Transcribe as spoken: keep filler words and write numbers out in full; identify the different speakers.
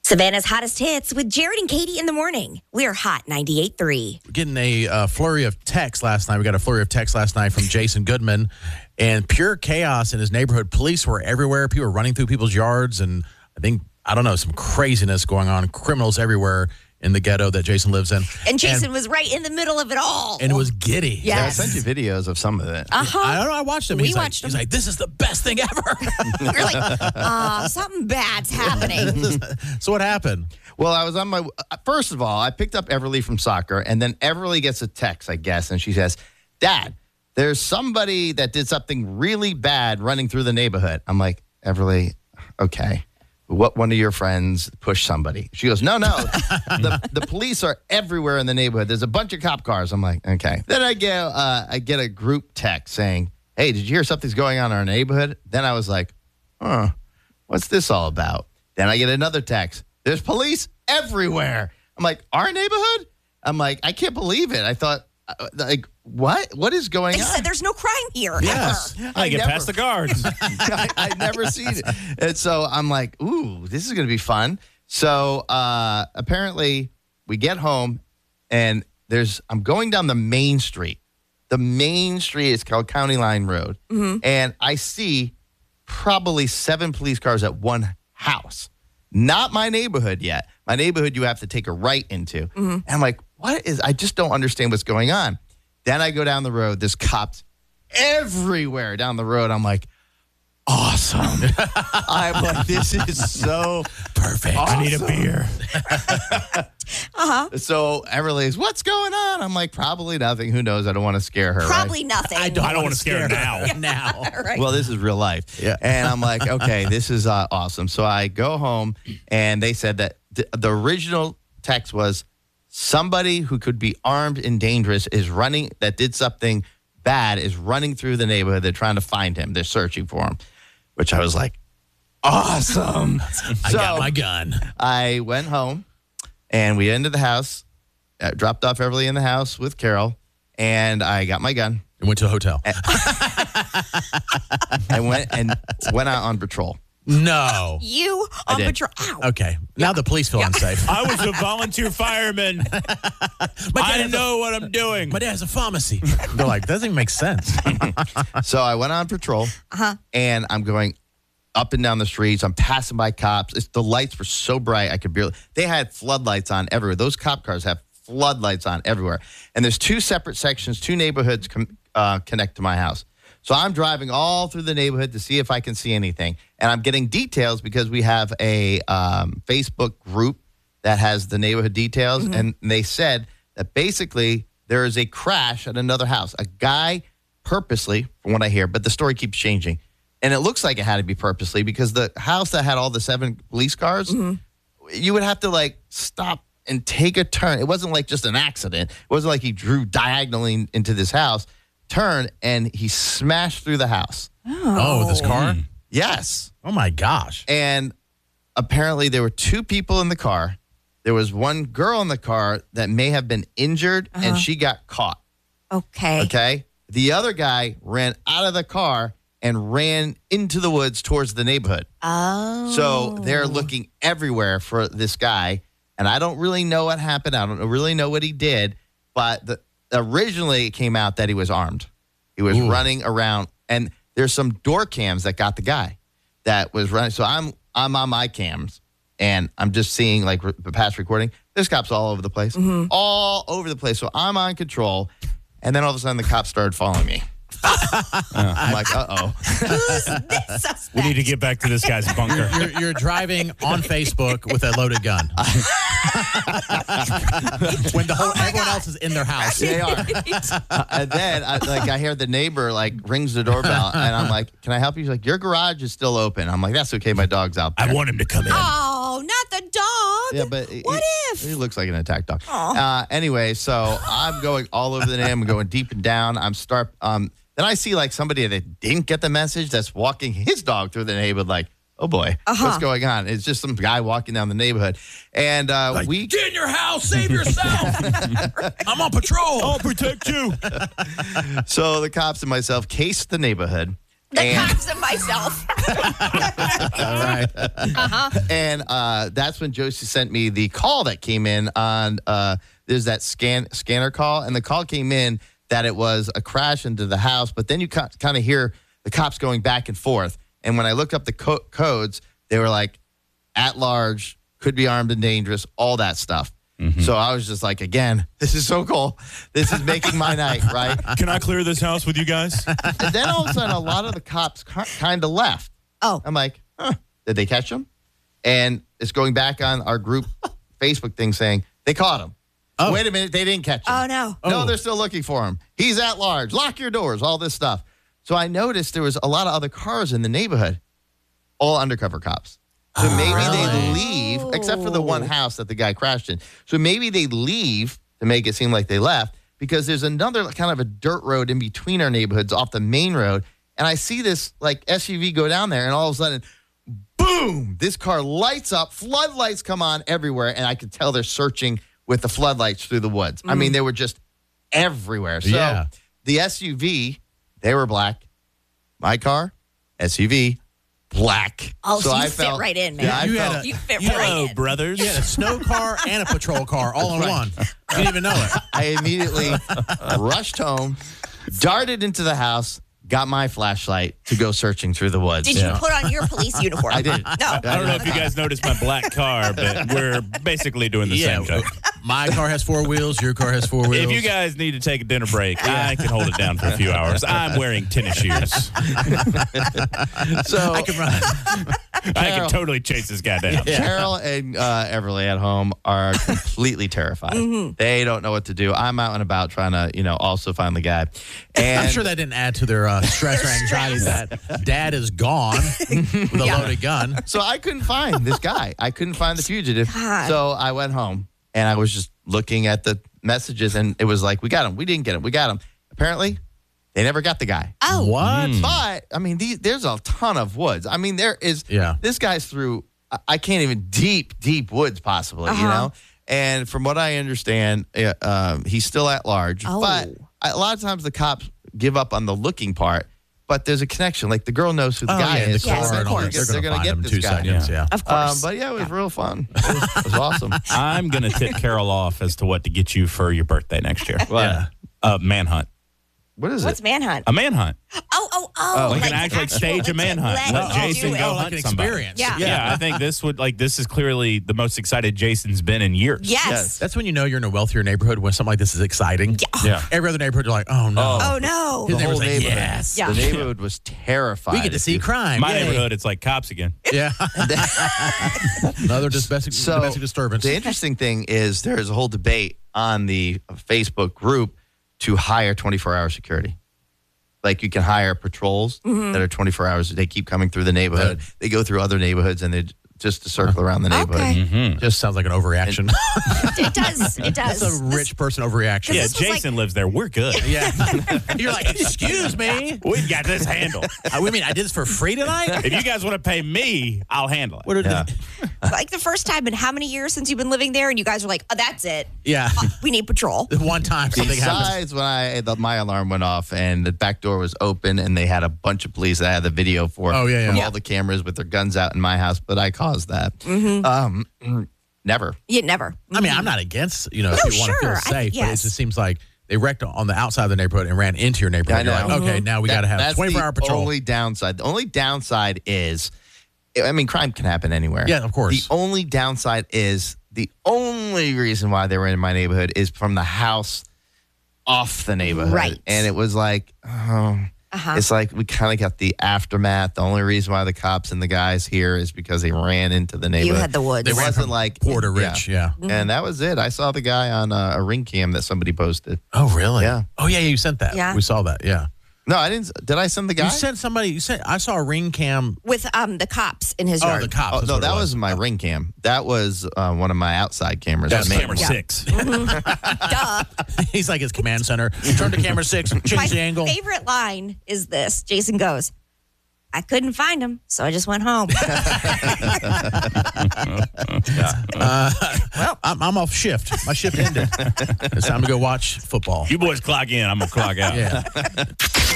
Speaker 1: Savannah's hottest hits with Jared and Katie in the morning. We're Hot ninety-eight point three.
Speaker 2: We're getting a uh, flurry of texts last night. We got a flurry of texts last night from Jason Goodman, and pure chaos in his neighborhood. Police were everywhere. People were running through people's yards, and I think, I don't know, some craziness going on. Criminals everywhere in the ghetto that Jason lives in.
Speaker 1: And Jason and, was right in the middle of it all.
Speaker 2: And it was giddy.
Speaker 1: Yes.
Speaker 3: Yeah, I sent you videos of some of it.
Speaker 1: Uh-huh.
Speaker 2: I don't know. I watched him.
Speaker 1: We
Speaker 2: he's
Speaker 1: watched
Speaker 2: like,
Speaker 1: him.
Speaker 2: He's like, this is the best thing ever.
Speaker 1: We're like, uh, something bad's happening.
Speaker 2: So what happened?
Speaker 3: Well, I was on my, first of all, I picked up Everly from soccer, and then Everly gets a text, I guess, and she says, Dad, there's somebody that did something really bad running through the neighborhood. I'm like, Everly, okay. What one of your friends pushed somebody? She goes, no, no. the the police are everywhere in the neighborhood. There's a bunch of cop cars. I'm like, okay. Then I get uh, I get a group text saying, hey, did you hear something's going on in our neighborhood? Then I was like, huh, what's this all about? Then I get another text. There's police everywhere. I'm like, our neighborhood? I'm like, I can't believe it. I thought, uh, like, what? What is going
Speaker 1: They
Speaker 3: on?
Speaker 1: said there's no crime here.
Speaker 2: Yes.
Speaker 1: Ever.
Speaker 4: I, get
Speaker 3: never-
Speaker 4: past the guards.
Speaker 3: I, I never seen it. And so I'm like, ooh, this is going to be fun. So uh, apparently we get home and there's, I'm going down the main street. The main street is called County Line Road.
Speaker 1: Mm-hmm.
Speaker 3: And I see probably seven police cars at one house. Not my neighborhood yet. My neighborhood you have to take a right into.
Speaker 1: Mm-hmm.
Speaker 3: And I'm like, what is, I just don't understand what's going on. Then I go down the road. There's cops everywhere down the road. I'm like, awesome. I'm like, this is so
Speaker 2: Perfect.
Speaker 3: awesome.
Speaker 4: I need a beer.
Speaker 1: Uh-huh.
Speaker 3: So Everly's, what's going on? I'm like, probably nothing. Who knows? I don't want to scare her.
Speaker 1: Probably
Speaker 3: right?
Speaker 1: nothing.
Speaker 2: I don't,
Speaker 4: I don't want to scare her now.
Speaker 2: now.
Speaker 1: Right.
Speaker 3: Well, this is real life.
Speaker 2: Yeah.
Speaker 3: And I'm like, okay, this is uh, awesome. So I go home, and they said that th- the original text was somebody who could be armed and dangerous is running, that did something bad, is running through the neighborhood. They're trying to find him. They're searching for him, which I was like, awesome.
Speaker 2: I
Speaker 3: So
Speaker 2: got my gun.
Speaker 3: I went home, and we entered the house, uh, dropped off Everly in the house with Carol, and I got my gun.
Speaker 2: And went to a hotel.
Speaker 3: I went and went out on patrol.
Speaker 2: No.
Speaker 1: You
Speaker 3: I
Speaker 1: on
Speaker 3: did.
Speaker 1: patrol. Ow.
Speaker 2: Okay. Now the police feel unsafe.
Speaker 4: I was a volunteer fireman.
Speaker 2: My
Speaker 4: I
Speaker 2: dad
Speaker 4: know what I'm doing.
Speaker 2: My dad has a pharmacy. They're like, that doesn't even make sense.
Speaker 3: So I went on patrol,
Speaker 1: Uh-huh.
Speaker 3: and I'm going up and down the streets. I'm passing by cops. It's, the lights were so bright I could barely. They had floodlights on everywhere. Those cop cars have floodlights on everywhere. And there's two separate sections, two neighborhoods com, uh, connect to my house. So I'm driving all through the neighborhood to see if I can see anything. And I'm getting details because we have a um, Facebook group that has the neighborhood details.
Speaker 1: Mm-hmm.
Speaker 3: And they said that basically there is a crash at another house. A guy purposely, from what I hear, but the story keeps changing. And it looks like it had to be purposely because the house that had all the seven police cars,
Speaker 1: Mm-hmm.
Speaker 3: you would have to like stop and take a turn. It wasn't like just an accident. It wasn't like he drew diagonally into this house, turned, and he smashed through the house.
Speaker 2: Oh, with his car?
Speaker 3: Yes.
Speaker 2: Oh, my gosh.
Speaker 3: And apparently there were two people in the car. There was one girl in the car that may have been injured,
Speaker 1: Uh-huh.
Speaker 3: and she got caught.
Speaker 1: Okay.
Speaker 3: Okay. The other guy ran out of the car and ran into the woods towards the neighborhood.
Speaker 1: Oh.
Speaker 3: So they're looking everywhere for this guy. And I don't really know what happened. I don't really know what he did. But the, originally it came out that he was armed. He was
Speaker 2: Ooh.
Speaker 3: running around. And there's some door cams that got the guy that was running. So I'm I'm on my cams. And I'm just seeing like re- the past recording. There's cops all over the place.
Speaker 1: Mm-hmm.
Speaker 3: All over the place. So I'm on control. And then all of a sudden the cops started following me. I'm like, uh-oh.
Speaker 1: Who's this suspect?
Speaker 4: We need to get back to this guy's bunker.
Speaker 2: You're, you're driving on Facebook with a loaded gun. when the whole
Speaker 1: Oh my
Speaker 2: everyone
Speaker 1: God.
Speaker 2: else is in their house.
Speaker 3: They are. Uh, and then, I, like, I hear the neighbor, like, rings the doorbell, and I'm like, can I help you? He's like, your garage is still open. I'm like, that's okay. My dog's out there.
Speaker 4: I want him to come in.
Speaker 1: Oh, not the dog.
Speaker 3: Yeah, but he-
Speaker 1: what
Speaker 3: he,
Speaker 1: if?
Speaker 3: he looks like an attack dog?
Speaker 1: Aw.
Speaker 3: Uh, anyway, so I'm going all over the name. I'm going deep and down. I'm start. Um, then I see like somebody that didn't get the message that's walking his dog through the neighborhood. Like, oh boy,
Speaker 1: Uh-huh.
Speaker 3: what's going on? It's just some guy walking down the neighborhood, and uh,
Speaker 2: Like,
Speaker 3: we.
Speaker 2: get in your house, save yourself. I'm on patrol.
Speaker 4: I'll protect you.
Speaker 3: So the cops and myself cased the neighborhood.
Speaker 1: The
Speaker 3: And-
Speaker 1: cops and myself.
Speaker 2: All right.
Speaker 1: Uh-huh.
Speaker 3: And uh, that's when Josie sent me the call that came in on, uh, there's that scan scanner call. And the call came in that it was a crash into the house. But then you ca- kind of hear the cops going back and forth. And when I looked up the co- codes, they were like, at large, could be armed and dangerous, all that stuff.
Speaker 4: Mm-hmm.
Speaker 3: So I was just like, again, this is so cool. This is making my night, right?
Speaker 4: Can I clear this house with you guys?
Speaker 3: And then all of a sudden, a lot of the cops kind of left.
Speaker 1: Oh.
Speaker 3: I'm like, huh, did they catch him? And it's going back on our group Facebook thing saying, they caught him.
Speaker 2: Oh.
Speaker 3: Wait a minute, they didn't catch him.
Speaker 1: Oh, no.
Speaker 3: No,
Speaker 2: Oh.
Speaker 3: they're still looking for him. He's at large. Lock your doors, all this stuff. So I noticed there was a lot of other cars in the neighborhood, all undercover cops. So maybe
Speaker 2: really?
Speaker 3: they leave, except for the one house that the guy crashed in. So maybe they leave to make it seem like they left because there's another kind of a dirt road in between our neighborhoods off the main road. And I see this like S U V go down there and all of a sudden, boom, this car lights up, floodlights come on everywhere. And I could tell they're searching with the floodlights through the woods. I mean, they were just everywhere. So
Speaker 2: Yeah.
Speaker 3: the S U V, they were black. My car, S U V, black.
Speaker 1: Oh, so, you
Speaker 3: I
Speaker 1: fit
Speaker 3: felt-
Speaker 1: right in, man.
Speaker 3: Yeah, I
Speaker 2: You had
Speaker 3: felt,
Speaker 2: a-
Speaker 1: you fit
Speaker 2: you had
Speaker 1: right
Speaker 4: Hello,
Speaker 1: in.
Speaker 4: brothers.
Speaker 2: You had a snow car and a patrol car all in
Speaker 3: Right.
Speaker 2: one. You didn't even know it.
Speaker 3: I immediately rushed home, darted into the house, got my flashlight to go searching through the woods.
Speaker 1: Did you put on your police uniform?
Speaker 3: I did.
Speaker 1: No.
Speaker 4: I don't know if you guys noticed my black car, but we're basically doing the
Speaker 2: Yeah.
Speaker 4: same thing.
Speaker 2: My car has four wheels. Your car has four wheels.
Speaker 4: If you guys need to take a dinner break, I can hold it down for a few hours. I'm wearing tennis shoes.
Speaker 3: So
Speaker 2: I can run.
Speaker 4: I
Speaker 3: Carol.
Speaker 4: can totally chase this guy down.
Speaker 3: Carol and uh, Everly at home are completely terrified.
Speaker 1: Mm-hmm.
Speaker 3: They don't know what to do. I'm out and about trying to, you know, also find the guy. And
Speaker 2: I'm sure that didn't add to their uh, stress or anxiety that dad is gone with a
Speaker 1: Yeah.
Speaker 2: loaded gun.
Speaker 3: So I couldn't find this guy. I couldn't find the fugitive.
Speaker 1: God.
Speaker 3: So I went home and I was just looking at the messages and it was like, we got him. We didn't get him. We got him. Apparently, they never got the guy.
Speaker 1: Oh.
Speaker 2: What?
Speaker 3: But I mean, these, there's a ton of woods. I mean, there is.
Speaker 2: Yeah.
Speaker 3: This guy's through. I- I can't even deep, deep woods possibly. You
Speaker 1: Uh-huh.
Speaker 3: know. And from what I understand, uh, um, he's still at large.
Speaker 1: Oh.
Speaker 3: But a lot of times the cops give up on the looking part. But there's a connection. Like the girl knows who the
Speaker 2: Oh,
Speaker 3: guy
Speaker 2: yeah, the
Speaker 3: is.
Speaker 1: Yes,
Speaker 2: car
Speaker 1: of
Speaker 2: and all that.
Speaker 1: course.
Speaker 2: They're
Speaker 3: They're
Speaker 2: going
Speaker 3: gonna
Speaker 2: to
Speaker 3: get
Speaker 2: find him
Speaker 3: this
Speaker 2: two
Speaker 3: guy.
Speaker 2: seconds. Yeah.
Speaker 1: Of course.
Speaker 3: Um, but yeah, it was real fun. It was, it was awesome.
Speaker 4: I'm going to tip Carol off as to what to get you for your birthday next year.
Speaker 2: Yeah.
Speaker 4: A manhunt.
Speaker 3: What is
Speaker 1: What's
Speaker 3: it?
Speaker 1: manhunt?
Speaker 4: A manhunt.
Speaker 1: Oh, oh, oh.
Speaker 4: Like an actual, like, stage a manhunt.
Speaker 1: let
Speaker 4: Let
Speaker 1: you
Speaker 4: Jason
Speaker 1: do it.
Speaker 4: go
Speaker 2: Oh, like
Speaker 4: hunt
Speaker 2: an
Speaker 4: somebody.
Speaker 2: experience.
Speaker 1: Yeah.
Speaker 4: Yeah, I think this would, like, this is clearly the most excited Jason's been in years.
Speaker 1: Yes.
Speaker 3: Yes.
Speaker 2: That's when you know you're in a wealthier neighborhood when something like this is exciting.
Speaker 1: Yeah.
Speaker 4: Yeah.
Speaker 2: Every other neighborhood, you're like, oh, no.
Speaker 1: Oh, no.
Speaker 2: His
Speaker 3: The
Speaker 2: neighbor's
Speaker 3: whole
Speaker 2: like,
Speaker 3: neighborhood.
Speaker 2: yes.
Speaker 1: Yeah.
Speaker 3: The neighborhood was terrified.
Speaker 2: We get to
Speaker 3: if
Speaker 2: see
Speaker 3: you-
Speaker 2: crime.
Speaker 4: My
Speaker 2: Yay.
Speaker 4: neighborhood, it's like cops again.
Speaker 2: Yeah. Another domestic,
Speaker 3: So
Speaker 2: domestic disturbance.
Speaker 3: the interesting thing is there's a whole debate on the Facebook group to hire twenty-four hour security. Like you can hire patrols that are twenty-four hours. They keep coming through the neighborhood. They go through other neighborhoods and they just to circle around the neighborhood.
Speaker 1: Okay.
Speaker 4: Mm-hmm.
Speaker 2: Just sounds like an overreaction.
Speaker 1: It does. It does.
Speaker 2: That's a rich person overreaction.
Speaker 4: Yeah,
Speaker 1: this was like-
Speaker 4: Jason lives there. We're good.
Speaker 2: Yeah. You're like, excuse me.
Speaker 4: We've got this handled.
Speaker 2: Uh, we mean I did this for free tonight?
Speaker 4: If you guys want to pay me, I'll handle it.
Speaker 2: What are
Speaker 3: Yeah.
Speaker 2: the,
Speaker 1: Like the first time in how many years since you've been living there, and you guys are like, oh, that's it.
Speaker 2: yeah.
Speaker 1: Uh, we need patrol.
Speaker 2: One time something happened.
Speaker 3: Besides, when I the, my alarm went off and the back door was open and they had a bunch of police that I had the video for
Speaker 2: Oh, yeah, yeah.
Speaker 3: from
Speaker 2: Yeah.
Speaker 3: all the cameras with their guns out in my house, but I caused that.
Speaker 1: Mm-hmm.
Speaker 3: Um, never.
Speaker 1: You never.
Speaker 2: I mean, I'm not against, you know,
Speaker 1: No,
Speaker 2: if you want to
Speaker 1: sure.
Speaker 2: feel
Speaker 1: I-
Speaker 2: safe, but it
Speaker 1: yes.
Speaker 2: just seems like they wrecked on the outside of the neighborhood and ran into your neighborhood.
Speaker 3: Yeah, I
Speaker 2: You're
Speaker 3: know.
Speaker 2: like, okay, now we
Speaker 3: That-
Speaker 2: got to have
Speaker 3: that's
Speaker 2: twenty-four
Speaker 3: the
Speaker 2: hour patrol.
Speaker 3: Only downside. The only downside is, I mean, crime can happen anywhere.
Speaker 2: Yeah, of course.
Speaker 3: The only downside is the only reason why they were in my neighborhood is from the house off the neighborhood.
Speaker 1: Right.
Speaker 3: And it was like, oh,
Speaker 1: Uh-huh.
Speaker 3: it's like we kind of got the aftermath. The only reason why the cops and the guys here is because they ran into the neighborhood.
Speaker 1: You had the woods.
Speaker 3: It
Speaker 2: They ran
Speaker 3: wasn't
Speaker 2: from
Speaker 3: like
Speaker 2: poor to
Speaker 3: yeah.
Speaker 2: rich, yeah.
Speaker 3: And that was it. I saw the guy on a, a ring cam that somebody posted.
Speaker 2: Oh, really?
Speaker 3: Yeah.
Speaker 2: Oh, yeah, yeah, you sent that.
Speaker 1: Yeah.
Speaker 2: We saw that, yeah.
Speaker 3: No, I didn't. Did I send the guy?
Speaker 2: You sent somebody, you sent, I saw a ring cam.
Speaker 1: With um the cops in his
Speaker 2: Oh,
Speaker 1: yard.
Speaker 2: the cops.
Speaker 3: Oh,
Speaker 2: that's
Speaker 3: no,
Speaker 2: what it
Speaker 3: that was. my ring cam. That was uh, one of my outside cameras.
Speaker 2: That's
Speaker 3: The main
Speaker 4: Camera
Speaker 3: one.
Speaker 1: Yeah.
Speaker 4: six.
Speaker 1: Duh.
Speaker 2: He's like his command center. Turn to camera six, change
Speaker 1: My
Speaker 2: the angle.
Speaker 1: favorite line is this. Jason goes, I couldn't find him, so I just went home.
Speaker 2: Uh, well, I'm, I'm off shift. My shift ended. It's time to go watch football.
Speaker 4: You boys clock in. I'm going to clock out.
Speaker 2: Yeah.